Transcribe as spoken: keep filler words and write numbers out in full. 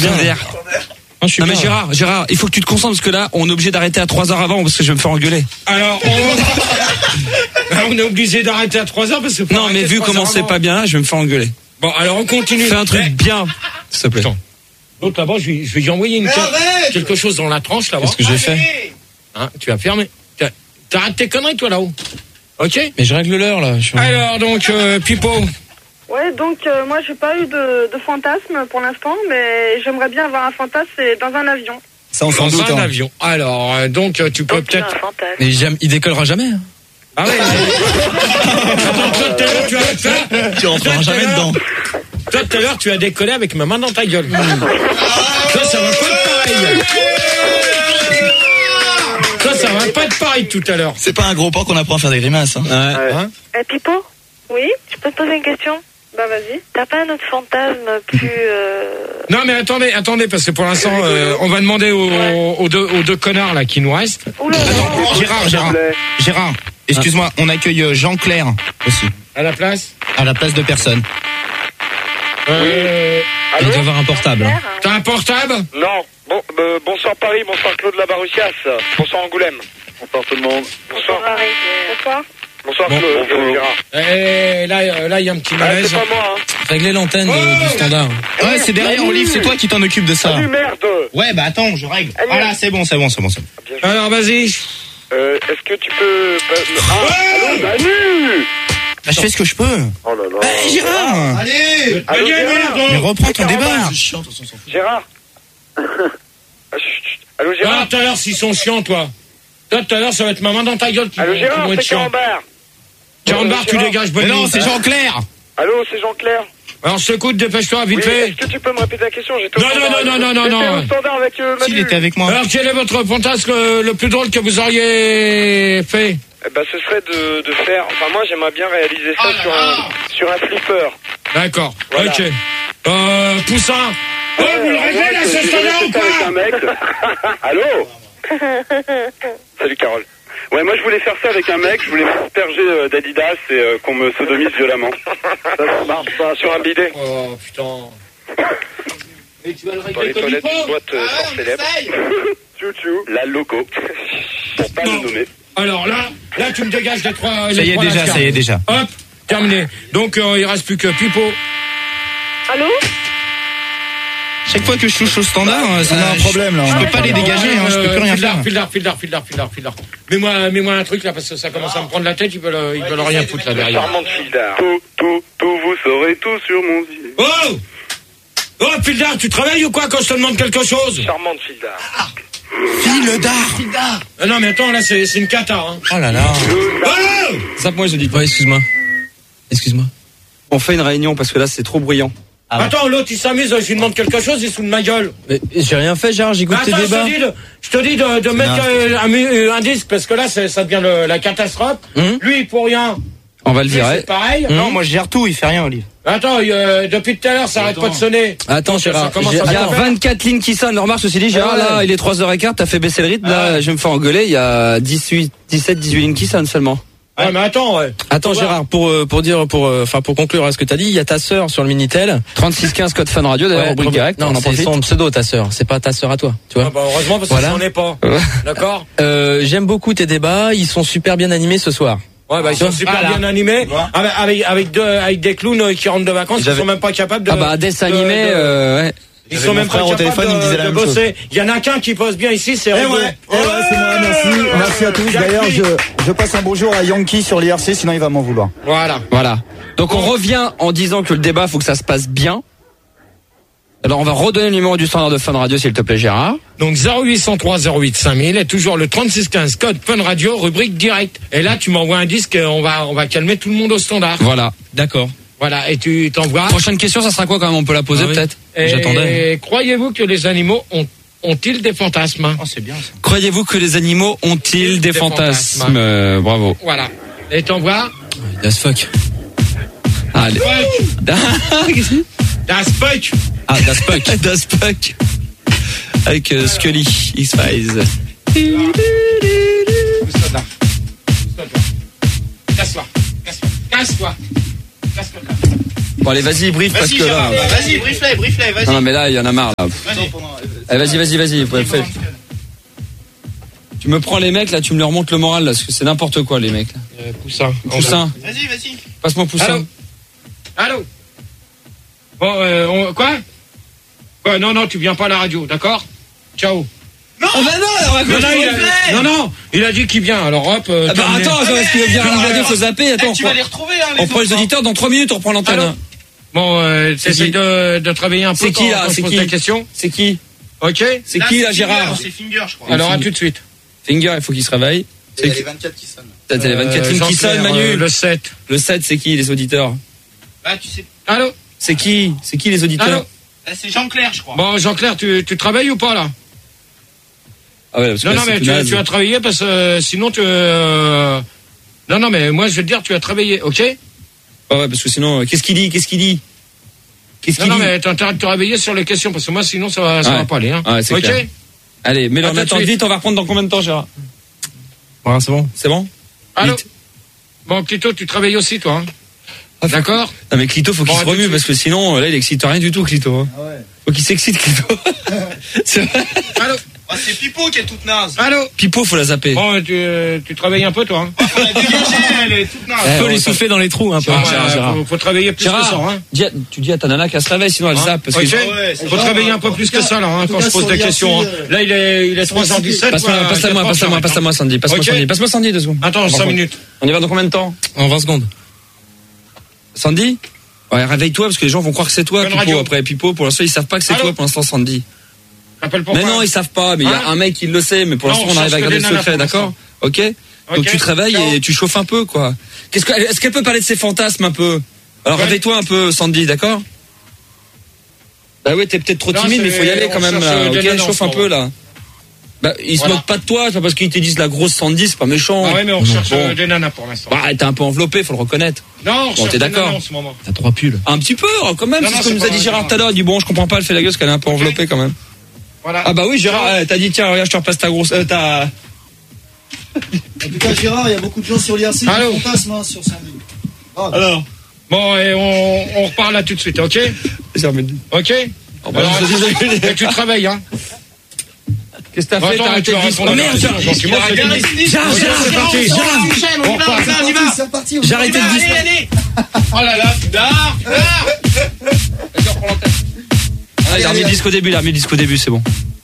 bien. Non, non mais bien. Gérard, Gérard, il faut que tu te concentres parce que là, on est obligé d'arrêter à trois heures avant parce que je vais me faire engueuler. Alors, on, on est obligé d'arrêter à trois heures parce que. Non, mais vu comment c'est pas bien là, je vais me faire engueuler. Bon, alors on continue. Fais un truc mais... bien, s'il te plaît. Attends. Donc là-bas, je vais, je vais y envoyer une quelque chose dans la tranche là-bas. Qu'est-ce que j'ai fait? Hein, tu vas fermer. T'arrêtes tes conneries toi là-haut. Ok? Mais je règle l'heure là. Je suis... Alors donc, euh, Pipo. Ouais, donc euh, moi j'ai pas eu de, de fantasme pour l'instant, mais j'aimerais bien avoir un fantasme, c'est dans un avion. Ça on s'en Dans doute. un hein. avion. Alors, euh, donc euh, tu peux Donc, il y a peut-être. un fantasme. Mais jamais, il décollera jamais. Hein. Ah ouais. Attends, toi tout à l'heure, tu as ça. Tu rentreras jamais dedans. Toi tout à l'heure, tu as décollé avec ma main dans ta gueule. Ça, ça va pas être pareil. Ça, ça va pas être pareil tout à l'heure. C'est pas un gros porc qu'on apprend à faire des grimaces. Hein. Ouais. Hein? Eh Pipo? Oui? Je peux te poser une question? Bah vas-y. T'as pas un autre fantasme plus... Euh... Non mais attendez, attendez, parce que pour l'instant, euh, on va demander aux, aux, deux, aux deux connards là qui nous restent. Oula, Attends, Gérard, Gérard, Gérard, excuse-moi, on accueille euh, Jean-Claire aussi, À la place. à la place de personne. Euh, Il doit avoir un portable. Hein. T'as un portable? Non. Bon, euh, bonsoir Paris, bonsoir Claude Labarussias, bonsoir Angoulême. Bonsoir tout le monde. Bonsoir. Bonsoir. Bonsoir Bon, Claude. bon, Gérard. Eh, là, euh, là, il y a un petit Ah, malaise. c'est pas moi, hein. Régler l'antenne de- du standard. Ouais, c'est derrière Olive, c'est toi qui t'en occupe de ça. Salut merde. Ouais, bah attends, je règle. Voilà, c'est bon, c'est bon, c'est bon, c'est bon. Alors, vas-y. Euh, est-ce que tu peux... Ah, allô, Manu. Bah, je fais ce que je peux. Oh là là. Bah, Gérard. Allez. Allô, Allez, Gérard. merde. Mais reprends ton débat. Gérard. Ah, chut, chut. Allô, Ah, Gérard. tout à l'heure, s'ils sont chiants, toi. Toi, tout à l'heure, ça va être ma main dans ta gueule qui Allô, vont- qui Gérard, vont être c'est chiants. Carambert. quarante bars, tu Gérard. dégages, Mais bonne non, nuit. c'est Jean-Claire. Allô, c'est Jean-Claire. Alors, secoue, dépêche-toi, vite Oui, fait. est-ce que tu peux me répéter la question? J'étais au Non, standard non, avec- non, non, non, J'étais non. au standard avec euh, Manu. S'il était avec moi. Alors, quel est votre fantasme le, le plus drôle que vous auriez fait? Eh ben, ce serait de, de faire... Enfin, moi, j'aimerais bien réaliser ça Oh sur, un, sur un flipper. D'accord, Voilà. ok. Euh, Poussin. Oh, vous le réglez là, ce standard ou avec un pas? mec. Allô. Salut Carole. Ouais, moi je voulais faire ça avec un mec, je voulais m'asperger euh, d'Adidas et euh, qu'on me sodomise violemment. Ça marche pas sur un bidet. Oh, putain. Et tu vas le Dans régler les comme il toilettes d'une faut? boîte euh, fort célèbre. Tchou-tchou, la loco. Pour pas Non. le nommer. Alors là, là, tu me dégages les trois. Ça les y est trois déjà, lascars. ça y est déjà. Hop, terminé. Donc, euh, il reste plus que Pipo. Allô? Chaque fois que je touche au standard, ça On a un problème là. Je peux pas les dégager, hein, je peux plus rien File faire. d'art, file d'art, file d'art, file d'art, file d'art, file d'art. Mets-moi, mets-moi un truc là parce que ça commence à me prendre la tête. Ils veulent, ils veulent rien foutre là derrière. Charmante fille d'art. Tout, tout, tout, vous saurez tout sur mon vie. Oh, oh, file d'art, tu travailles ou quoi quand je te demande quelque chose? Charmante fille d'art. File d'art. Ah non, mais attends, là, c'est, c'est une cata. Hein. Oh là là. Oh, Ça, moi, je dis pas. Ouais, excuse-moi. Excuse-moi. On fait une réunion parce que là, c'est trop bruyant. Ah ouais. attends, l'autre il s'amuse. Je lui demande quelque chose, il se fout de ma gueule. Mais j'ai rien fait, Gérard, j'écoute tes Attends, je débats. te dis de, je te dis de, de mettre euh, un, mu- un disque parce que là, c'est, ça devient le, la catastrophe. Hum. Lui, pour rien. On va le Lui, virer. c'est pareil. Non, moi je gère tout, il fait rien, Olive. Attends, euh, depuis tout à l'heure, ça arrête pas de sonner. Attends, Ça- ça Gérard. commence Il y à a bien faire. vingt-quatre lignes qui sonnent. Remarque, ceci dit, Gérard, Ah ouais. là, il est trois heures quinze, t'as fait baisser le rythme. Ah Là, ouais. je vais me faire engueuler. Il y a dix-huit, dix-sept, dix-huit lignes qui sonnent seulement. Ouais, mais attends, ouais. Attends, Gérard, pour euh, pour dire pour euh, enfin pour conclure à ce que t'as dit, il y a ta sœur sur le Minitel. trente-six quinze code Fun Radio, d'ailleurs, Ouais, rubrique prob- direct. Non, on en c'est profite. son pseudo, ta sœur. C'est pas ta sœur à toi, tu Ah vois. bah, heureusement parce que Voilà. j'en ai pas. D'accord? Euh, j'aime beaucoup tes débats. Ils sont super bien animés ce soir. Ouais, bah, ils sont super Voilà. bien animés. Avec, avec, avec, deux, avec des clowns euh, qui rentrent de vacances, ils J'avais- sont même pas capables de. Ah bah, dessin de- animé, de- euh, ouais. Ils J'avais sont mon même pas frère au capables téléphone, il me disait de, la de même chose. bosser. Il y en a qu'un qui bosse bien ici, c'est Eh Renaud. ouais, eh ouais, c'est moi, merci. Merci à tous. D'ailleurs, je, je passe un bonjour à Yankee sur l'I R C, sinon il va m'en vouloir. Voilà. Voilà. Donc, on revient en disant que le débat, faut que ça se passe bien. Alors, on va redonner le numéro du standard de Fun Radio, s'il te plaît, Gérard. Donc zéro huit cent trois zéro huit cinq mille et toujours le trente-six quinze code Fun Radio, rubrique direct. Et là, tu m'envoies un disque, et on va, on va calmer tout le monde au standard. Voilà. D'accord. Voilà. Et tu t'envoies. Prochaine question, ça sera quoi quand même? On peut la poser, Ah oui. peut-être? Et J'attendais. croyez-vous que les animaux ont, ont-ils des fantasmes? Oh, c'est bien ça. Croyez-vous que les animaux ont-ils des, Des fantasmes? fantasmes. Euh, Bravo. Voilà. Et t'envoies. Das fuck. Allez. Das Fuck. Ah, Das fuck. Das Fuck. Avec euh, Scully, X-Files. Pousse-toi. Pousse-toi. Casse-toi. Casse-toi. Casse-toi. Casse-toi. Bon allez, vas-y, brief parce que là. Vas-y, brief-les, brief-les, vas-y. Non mais là, il y en a marre là. Allez, vas-y, vas-y, vas-y. Vous pouvez le faire. Tu me prends les mecs là, tu me leur montres le moral là, parce que c'est n'importe quoi les mecs. Euh, Poussin. Poussin. Vas-y, vas-y. Passe-moi Poussin. Allô. Allô. Bon, euh, on, quoi Quoi Non, non, tu viens pas à la radio, d'accord? Ciao. Non, Oh bah non, alors, on va Non, non, il a, non, non, il a dit qu'il vient. Alors hop. Euh, Ah bah terminé. attends, est-ce qu'il veut bien à la radio, faut zapper. Attends, Eh, tu on vas prend- les retrouver, hein, les on prend les autres, hein. auditeurs dans trois minutes, on reprend l'antenne. Allô. Bon, euh, C'est t'essayes qui de, de travailler un peu. C'est qui, quand- là quand je C'est pose qui la question. C'est qui Ok. C'est Là, qui là, Finger, Gérard? C'est Finger, je crois. Alors à Finger. tout de suite. Finger, il faut qu'il se réveille. Il y a les vingt-quatre qui sonnent. T'as t'as les vingt-quatre lignes qui Jean-Claire, sonnent, Manu. euh, Le sept. Le sept, c'est qui les auditeurs? Ah, tu sais. Allô. C'est qui C'est qui les auditeurs? Allô. Ah, c'est Jean-Claire, je crois. Bon, Jean-Claire, tu, tu travailles ou pas là? Ah ouais, parce que Non, là, non, c'est mais tout tu, naze. tu as travaillé parce que euh, sinon tu. Euh... Non, non, mais moi je vais te dire, tu as travaillé, ok? Ah ouais, parce que sinon, euh, qu'est-ce qu'il dit Qu'est-ce qu'il dit Qu'est-ce Non, qu'il non, dit mais t'as intérêt de te réveiller sur les questions parce que moi sinon ça va, ça Ouais. va pas aller. Hein. Ouais, c'est ok? clair. Allez, mets-le À en tout de attente suite. vite, on va reprendre dans combien de temps, Gérard? Ouais, c'est bon. C'est bon? Allô? Vite. Bon, Clito, tu travailles aussi, toi. Hein. Ah, faut- D'accord? Non mais Clito, faut qu'il Bon, se à tout de remue suite. parce que sinon, là, il excite rien du tout, Clito. Hein. Ah ouais. Faut qu'il s'excite, Clito. C'est vrai. Allô? Ah, c'est Pipo qui est toute naze. Allô? Pipo, faut la zapper. Bon, tu, euh, tu travailles un peu, toi. Hein. Faut la dégager, elle est toute naze. Eh, Faut ouais, les ça- souffler dans les trous un peu. Ouais, Gérard, Gérard. faut, faut travailler plus que ça. Gérard, Hein. dis à- tu dis à ta nana qu'elle se réveille, sinon elle Hein? zappe. Parce Ok? que... Ouais, c'est Faut Genre, travailler un en peu tout plus cas- que ça, là, hein, en tout quand cas, je pose sur des l'I R C, questions. Hein. euh, Là, il est, il est trois heures dix-sept. Passe-moi, moi, passe-la je moi, pense, passe-la moi, hein. passe-la moi, Sandy. Passe-moi, Ok. Sandy. Passe-moi Sandy, deux secondes. Attends, cinq minutes. On y va dans combien de temps? En vingt secondes. Sandy? Ouais, réveille-toi parce que les gens vont croire que c'est toi, Bonne Pipo. radio. Après, Pipo, pour l'instant, ils savent pas que c'est Allô toi, pour l'instant, Sandy. T'appelles pourquoi? Mais non, ils savent pas, mais il y a Hein un mec qui le sait, mais pour Non, l'instant, on on arrive cherche à que garder des le nanas secret, pour d'accord? Ok? Donc Ok. tu te réveilles Ciao. et tu chauffes un peu, quoi. Qu'est-ce que, est-ce qu'elle peut parler de ses fantasmes un peu? Alors Ouais. réveille-toi un peu, Sandy, d'accord? Bah ouais, t'es peut-être trop Non, timide, mais il faut y c'est- aller on quand même, cherche, là. euh, des Ok, nanas, chauffe en un ce peu, là. Bah, ils se Voilà. moquent pas de toi, c'est pas parce qu'ils te disent la grosse Sandy, c'est pas méchant. Ah ouais, mais on cherche Bon. euh, des nanas pour l'instant. Bah, t'es un peu enveloppé, faut le reconnaître. Non, on Bon, cherche t'es des d'accord. nanas en ce moment. T'as trois pulls. Un petit peu, hein, quand même, Non, c'est non, ce que c'est nous a pas dit vrai, Gérard non. tout à l'heure. Il dit bon, je comprends pas, elle fait la gueule parce qu'elle est un peu enveloppée quand même. Voilà. Ah bah oui, Gérard, euh, t'as dit tiens, regarde, je te repasse ta grosse, euh, ta. En tout cas, Gérard, il y a beaucoup de gens sur l'I R C qui Allô. fantasment hein, sur Sandy. Ah, Alors. Bon, et on, on reparle là tout de suite, ok? J'ai remis le- Ok? Oh, bah, Alors, je suis désolé. et tu travailles, hein? Qu'est-ce que t'as Bon, fait? attends, T'as arrêté tu vas de répondre Oh à merde, la Gérard, question. Donc, moi, je te dis- Gérard, Ok, Gérard, c'est parti. On On repart. repart. On y va. c'est reparti. J'ai arrêté de Allez, dire. allez. Oh là là, tard, tard. Ah, il a remis le disque au début, il a remis le disque au début, c'est bon.